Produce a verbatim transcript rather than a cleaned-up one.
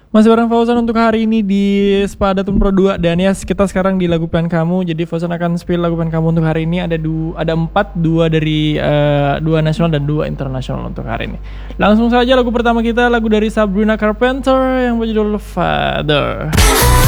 Masih bareng Fauzan untuk hari ini di Spadatun Pro dua. Dan ya kita sekarang di lagu pen kamu. Jadi Fauzan akan spill lagu pen kamu untuk hari ini. Ada du- ada empat, dua dari uh, dua nasional dan dua internasional untuk hari ini. Langsung saja lagu pertama kita, lagu dari Sabrina Carpenter yang berjudul Father.